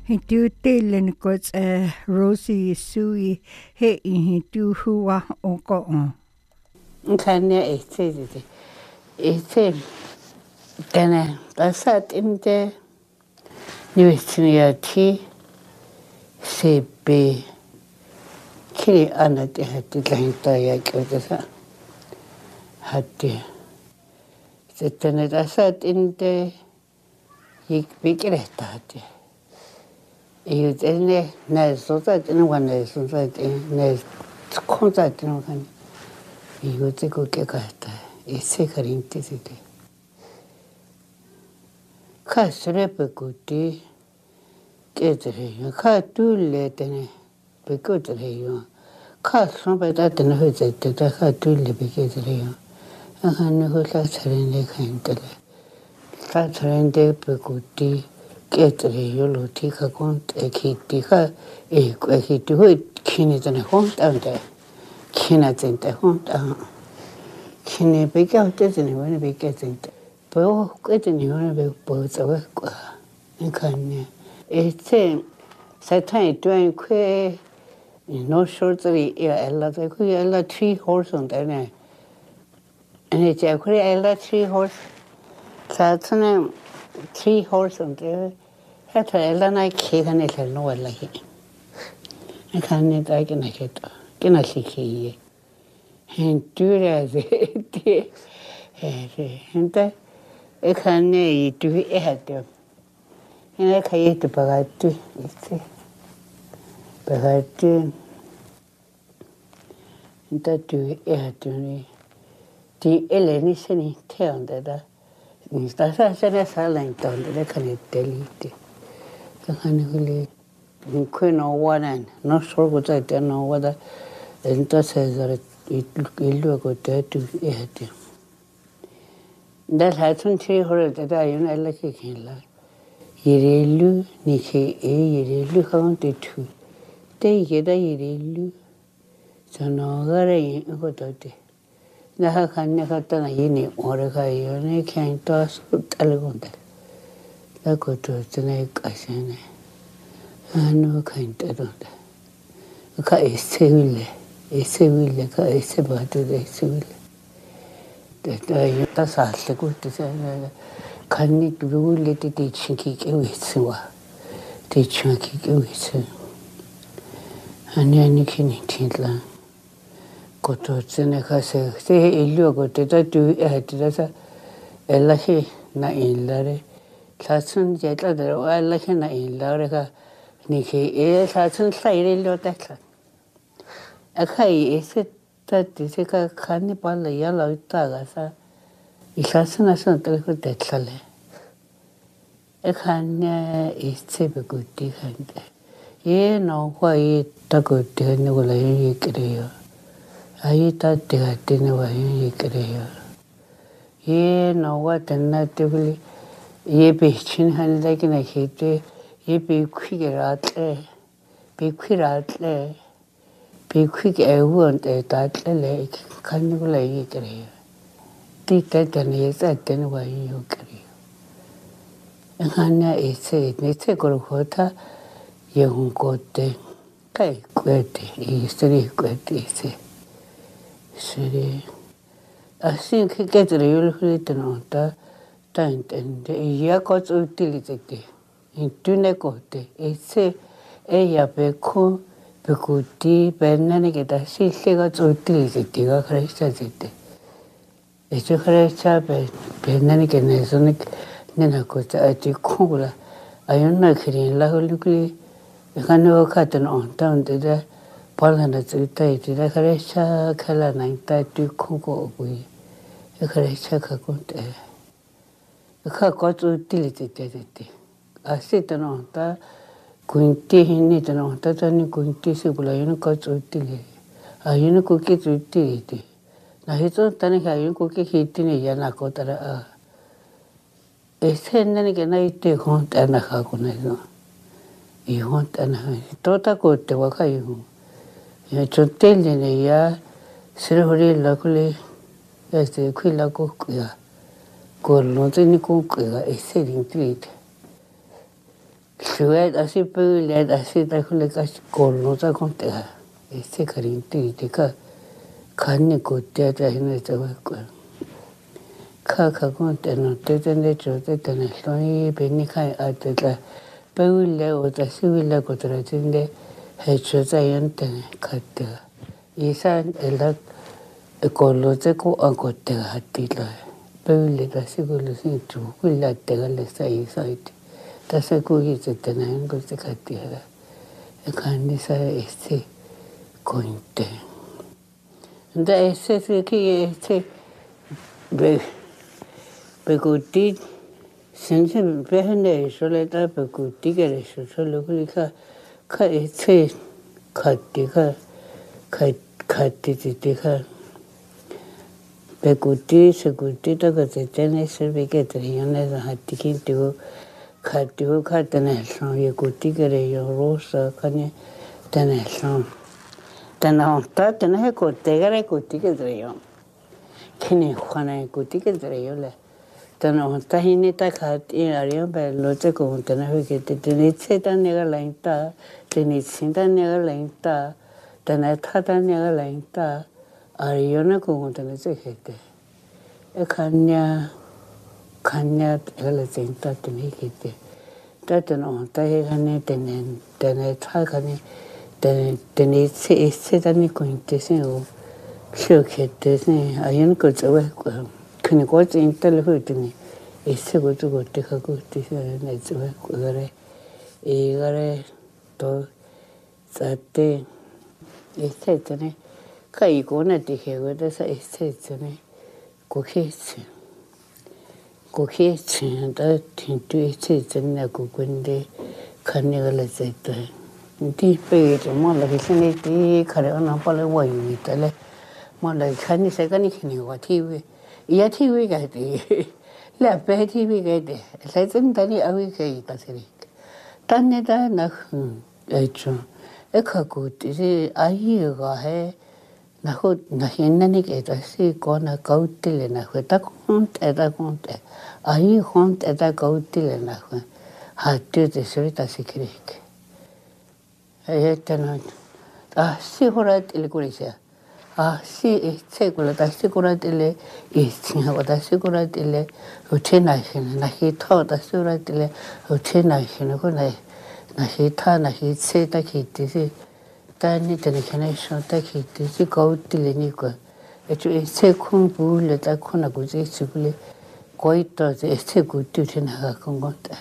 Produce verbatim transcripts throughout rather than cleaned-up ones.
Hintu telen kots eh Rosie Sui he hintu hua oko on. Nkanya ete ete tena asat inte niwitiniati sebe kiri anate hati lahita ya kyosa hati tena asat inte ik bikireta hati iyo tene na sosa tene wana sosa tene na konsa tene wana iyo teko kekata ese karinte sete ka srepe kuti ketere ka tulle tene bekotere yo ka sombe da tene hoze te da ka tulle beketere yo ahane ho la serene kantele ka serende bekuti ketere yo lo ti ka kont e kiti ka e ko kiti ho kini tene kont ande kina tente kont a kini bekote tene wene bekete Pero que ni una vez por saber quoi. Nkanye. Este satan doing que no shortly ella de que ella three horse on there. And it's a que ella three horse. Satan three horse on there. Hata ella na que kan ella no ella he. Nkanye da que na que to. Que na siki. Hentura de. Eh, gente e khane i tu e hate ina kai tu pagatu ite pagatu inta tu e hate ni ti eleni seni te onda da ni sta sa sene sala intonde le khane delite khane huli ni kuno wanan no sorgo ta te no wada inta se zare illu ko te tu e hate That had some tea or that I am like a killer. Yerilu, Nike, a yerilu counted two. They get a yerilu. So no, there ain't a good day. Now can never done a yini or a guy on a can't toss elegant. I go to the neck, I say, I know kind of don't. A car is civil, a civil, a car is about the civil. That that's all good to say. Can it really teaching kick with you? Teaching kick with you. And then can it tell? Go to Seneca say, say, you go to that do it. That's a lucky na in Larry. Tatsun jet other, I like na in Larry. Nicky, eh, Tatsun say, lo that. A kay is it. Dice que carne para la ya la itaga sa y se hace una sonata que te sale e carne este beguti gente y no guay ta guti ne wala yi creo ahí ta te tiene guay yi creo y no gua tenna te bili y bichin han da que na gente y bi kwiratle bi kwiratle Be quick a wound a that lake, can you lay it? Did that and yes, I don't know why you carry. And Hannah is said, Mister Gorhota, young got the Kai quet, is three quet, is it? Say, I think he gets real written on that time and the Yakos utility. In Tunecote, it say, a yabeco. Becuti bennani che da si lega tutti i tiga cresta zitte e ciò cresta per bennani che ne sono nella cosa a ti cura ai una che la lucli e quando catano on tanto da parlano zitta e da cresta che la nanta tu cuco qui e cresta che conte e che cosa tutti i zitte a sittano da Quinti hinni tano tatani quinti se bula yun ka tsutti ayun ko ki tsutti ti na hito tani ka yun ko ki hiti ni ya na ko tara a esen nani ke na ite hon tana ka ko na no i hon tana to ta ko te wa ka yu ya tsutti ni ya sir hori la ko le este qui la ko ya ko no te ni ko ya ese rin ti suet así pule así ta kule ka kolno ta konte ha este karinti te ka kanni kutte ta hine ta ko ka ka konte no te te ne cho te te ne soi beni kai a te ta pule o ta sivile ko tra tinde he cho ta yente ka te isa el kollo te ko an ko te ha ti la pule ta sivile sin tu quella te le sai sai Tasa kuhi te tena ngo te katira. E kandi sa ese kointe. Nda ese se ki ese be be kuti sense behne sole ta be kuti kere sole kuli ka ka ese katti ka ka katti te ka be kuti se kuti ta ka te tena se be ke te yone da hatti ki tu Katiho katana son ye kuti kere yo rosa kane tana son tana onta tana he kote kere kuti kere yo kine khana kuti kere yo le tana onta hine ta khati ariyo be lote ko tana he kete tene se tane ga lainta tene sinta ne ga lainta tana thata ne ga lainta ariyo na ko tana se kete e kanya kanya ele tenta tene kete tata no tahe kane tene tene tha kane tene tene se se tani ko inte se o sho kete se ayen ko tsawe ko kene ko tenta le ho tene ese go to go te ka ko te se ne tsawe ko gare e gare to sate ese tene kai ko na te he go te sa ese tene ko ke Koke da tintu ese tena kukunde kanegala zeta. Di pe mo la kisene di kare ona pale wai tale. Mo la kani se kani kini wa tiwe. Ya tiwe ga de. La pe tiwe ga de. La zen dani awi ke ta seri. Tanne da na echo. E ka ku ti ai ga he na ho na hinani ke ta si ko na kautile na ho ta kont eta kont ai kont eta kautile na ho ha te te serita sikrik e tena ah si horat il kurisia ah si se kula ta si kurat ile e sinha wa ta si kurat ile o tena hin na hi tho ta si kurat ile o tena hin ko na na hi tha na hi se ta ki ti si Tani tani kene shon ta ki te si kauti le ni ko. E tu e se kun bu le ta kuna ku se si bule koi to e se ku tu te na ka kongo ta.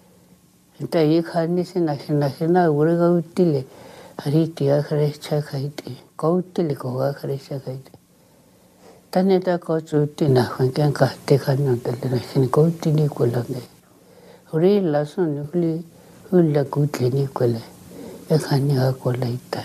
Ta i kha ni se na na na ure ga uti le hari ti a khare cha khai te. Kauti le ko ga khare cha khai te. Tani ta ko chu ti na khan kan ka te kha no te le na sin kauti ni ko la ne. Ure la son ni bule hu la ku te ni ko le. E kani a ko laita.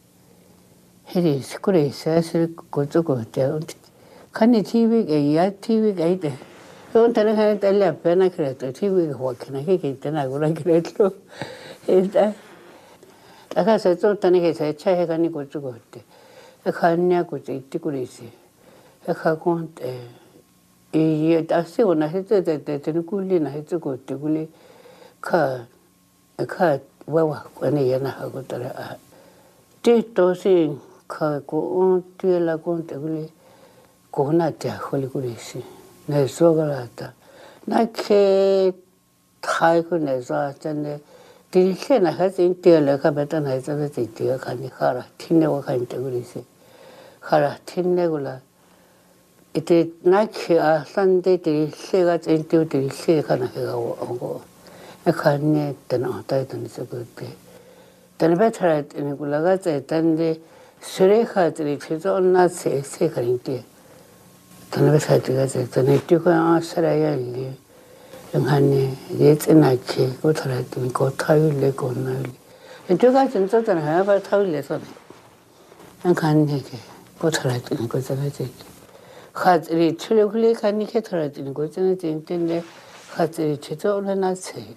Heri skure sa sir ko to ko te. Kani T V ke ya T V ke ite. On tana ha te la pena creato T V ho kana ke ke tana gura creato. Esta. Aka sa to tana ke sa cha he kani ko to ko te. E kani ko te ite kure se. E ka kon te. E ye ta se ona he te te te ku li na he te ko te ku li ka ka wawa kwenye yana hakutara a te tosi ka ko on te la kon te gule ko na te holi kurisi ne sogalata na ke thai ko ne za tane ti ke na ha tin te la ka beta na za te te ka ni khara thine wa kan te gulisi khara thine gula ite na ke a san de te se ga te te te se ka na ga o e kani tena ta tena se ko te tena betra tena kulaga te tende sure khatri chizo na se se karinti tena betra te te tena ti ko asara ya li ngani ye tena ki ko thara tena ko thayu le ko na li e tu ga chen tena ha ba thayu le so ngani ke ko thara tena ko tena te khatri chule khule kani ke thara tena ko tena te tende khatri chizo na se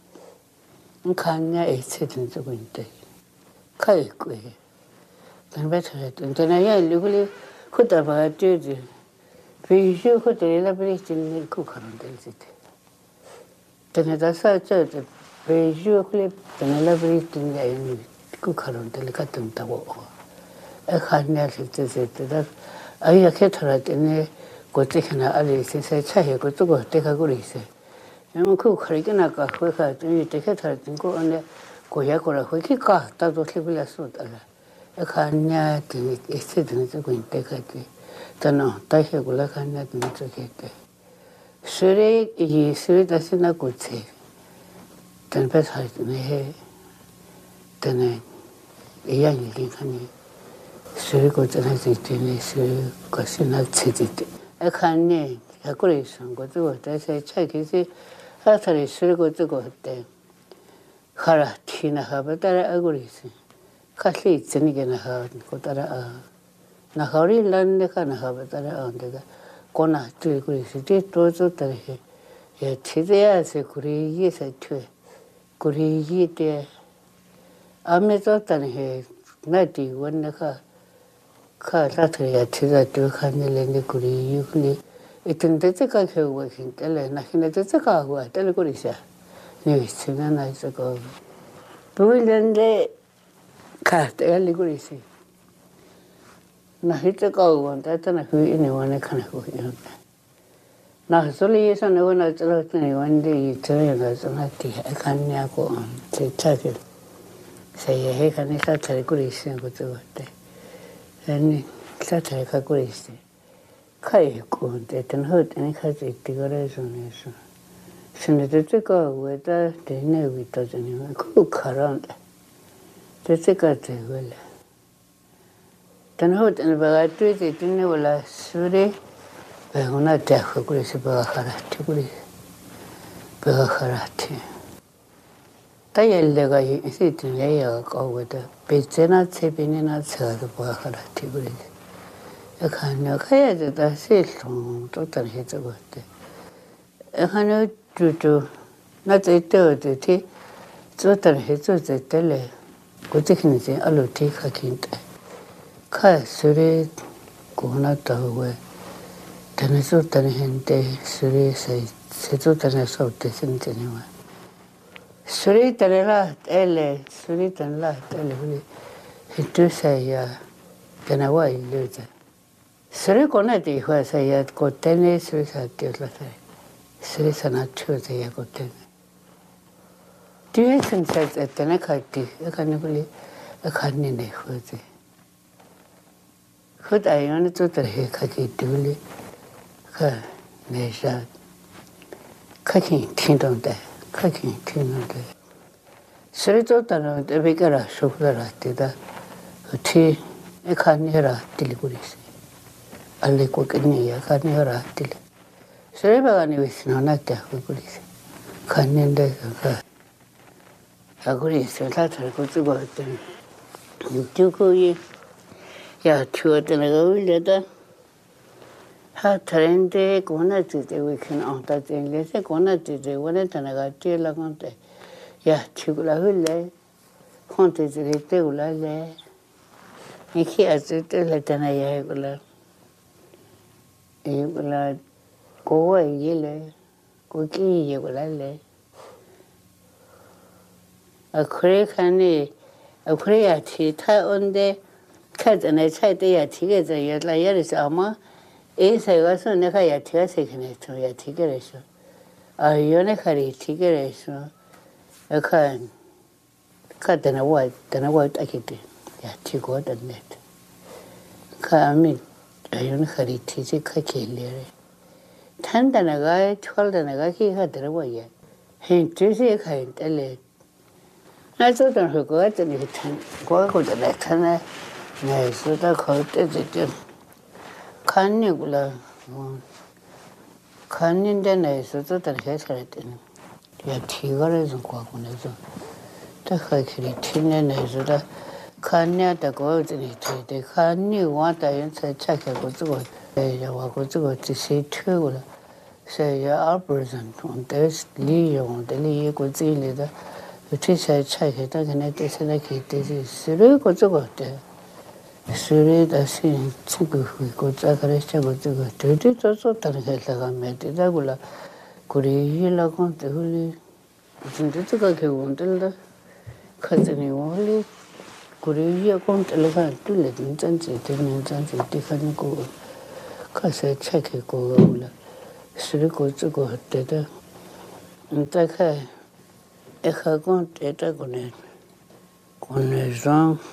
kanya ese tinto quinte kai qui tan betre tena ya luguli kuta ba tedi fishu kuta la britin ku karon del site tena da sa cha Vejo que tem lá britin ya ini ku kharon tele katum tawo. E khanya se se se da ai ya ke thara tene ko te khana ali se se cha he ko to ko te ka guri se. Em ku khari ke na ka khwe kha te te ke thara tin ko ane ko ya ko ra khwe ki ka ta do se bula so ta la. E khanya te e se de ne ko inte ka te. Ta no ta he ko la khanya te ne ke te. Sure yi sure da se na ko te. Ten pesar me tene ella ni kani sure ko tene tene sure ko sina tsiti e kani ya kore san ko to ta se cha ki se ha tare sure ko to ko te khara thina ha ba tara aguri se khali tsini ge na ha ko tara a na khari lan ne kana ha ba tara a de ga ko na tu ko se te to to tare he ya thide ya se kuri ye se thue kuri ye te ame to tan he na ti wan na kha kha sa thre ya thida tu kha ne le ne kuri yu kli itin te te ka khe wa khin te le na khin te te ka wa te le kuri sa ne se na na se ko tu le ne ka te le kuri si na hite ka wa ta ta na hu ni wa ne kha na hu ya na so le sa ne wa na tla ne wan de yi te ya sa na ti ka nya ko te cha ke se ye he ka ne sa thre kuri si ko to te ani sa thre ka kuri si kai ko te ten ho te ne ka te ti ga re so ne so se ne te te ka wa ta te ne wi ta je ne ku kha ran te te ka te wa le ten ho te ne ba ga tu te te ne wa la su re ba una te ko kuri si ba kha ra te kuri ba kha ra te ta yelle ga yi si te ne ya ka wa ta pe che na che pe ne na cha da ba kha ra te kuri e kha na kha ya de ta se lo to ta he to go te e kha na tu tu na te te te te to ta he to te te le ko te khin se a lo te kha kin te kha su re ko na ta we te ne so ta ne hen te su re se se to ta ne so te sin te ne wa su re ta ne la te le su re ta ne la te le hu he tu se ya te na wa i le te su re ko na te hua se ya ko te ne su re sa te la te su re sa na chu te ya ko te ne tu e sin se te ne ka ti e ka ne hu le e ka ne ne hu te khud ai on to tar he kha ki tu le kha ne sha kha ki tin dong de kha ki tin dong de sre to ta no de be ka ra shu la ra te da thi e kha ne ra ti le ku ri se alle ko ke ne ya kha ne ra ti le sre ba ga ne wi sna na ta ku ri se kha ne de ka a ku ri se ta ta ku zu go te yu tu ku yi ya chua te na go le da ha trende ko na te te we khin on ta te le se ko na te te wa ne ta na ga te la kon te ya chu la hu le kon te te te u la le ni ki a te te le ta na ya ko la e ko la ko wa ye le ko ki ye ko la le a kre khane a kre ya thi tha on de kha ne chai te ya thi ge ze ya la ya ri sa ma e se ga so ne kha ya thi ga se khne to ya thi ge re so a yo ne kha ri thi ge re so a kha kha te na wa te na wa ta ki te ya thi go da ne kha mi a yo ne kha ri thi se kha ke le re than da na ga chol da na ga ki kha te wa ya he tu se kha te le na so da ho go ta ni than go go da na than na ne so da kho te te te khan ni gu la khan ni de ne so to ta he sa te ne ya thi ga re so ko ko ne so ta kha ki ri thi ne ne so da khan ne da go te ni te te khan ni wa ta yin sa cha ke go zu go e ya wa go zu go ti se thue go la se ya a person on this li yo de li go zi le da ti sa cha ke ta ne te se na ki te se re go zu go te sure da si chigu hui ko cha kare cha go chu go te te to so ta ne la ga me te da gu la ku ri yi la kon te hu li 진짜 저거 개운들다 가지니 원래 그래야 공들가 둘레든 전지 되는 전지 되는 거 가서 체크고 올라 쓰고 저거 때다 인터카 에카곤 때다고네 건네장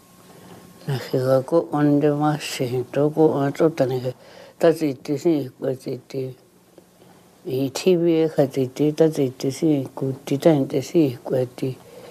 나해가고 언제 마시 도고 어쩌다네 다시 뜻이 거지티 이 티비에 가지티 다시 뜻이 그 디자인 뜻이 거지